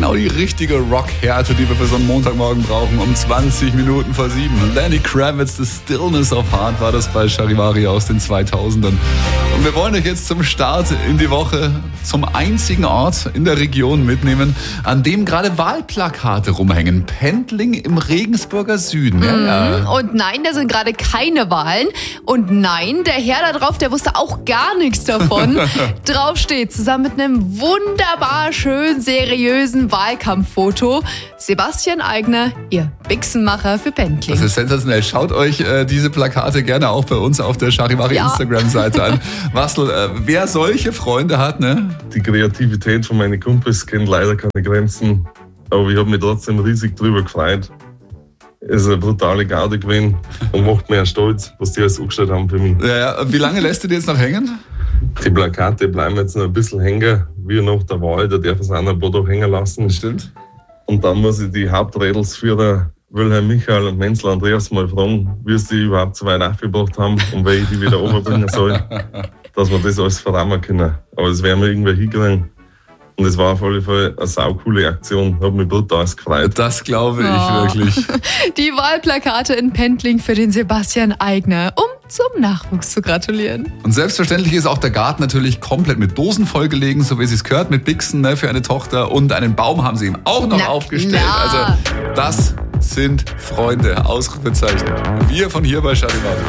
genau die richtige Rockhärte, die wir für so einen Montagmorgen brauchen, um 20 Minuten vor 7. Lenny Kravitz, The Stillness of Heart war das bei Charivari aus den 2000ern. Und wir wollen euch jetzt zum Start in die Woche zum einzigen Ort in der Region mitnehmen, an dem gerade Wahlplakate rumhängen. Pendling im Regensburger Süden. Ja. Und nein, da sind gerade keine Wahlen. Und nein, der Herr da drauf, der wusste auch gar nichts davon. Drauf steht, zusammen mit einem wunderbar schön seriösen Wahlkampffoto, Sebastian Aigner, ihr Bixenmacher für Pendling. Das ist sensationell. Schaut euch diese Plakate gerne auch bei uns auf der Charivari Instagram-Seite an. Wastel, wer solche Freunde hat, ne? Die Kreativität von meinen Kumpels kennt leider keine Grenzen, aber ich habe mich trotzdem riesig drüber gefreut. Es ist eine brutale Garde gewesen und macht mir stolz, was die alles angestellt haben für mich. Ja. Wie lange lässt du die jetzt noch hängen? Die Plakate bleiben jetzt noch ein bisschen hängen, wie nach der Wahl, da darf es auch noch ein paar Tage hängen lassen. Stimmt. Und dann muss ich die Haupträdelsführer Wilhelm Michael und Menzel Andreas mal fragen, wie sie die überhaupt so weit aufgebracht haben und wie ich die wieder runterbringen soll, dass wir das alles verrammen können. Aber das werden wir irgendwie hinkriegen. Und es war auf alle Fälle eine saucoole Aktion. Hat mich brutal gefreut. Das glaube ich wirklich. Die Wahlplakate in Pendling für den Sebastian Aigner, um zum Nachwuchs zu gratulieren. Und selbstverständlich ist auch der Garten natürlich komplett mit Dosen vollgelegen, so wie es gehört, mit Bixen für eine Tochter. Und einen Baum haben sie ihm auch noch aufgestellt. Klar. Also das sind Freunde, Ausrufezeichen. Wir von hier bei Charivari.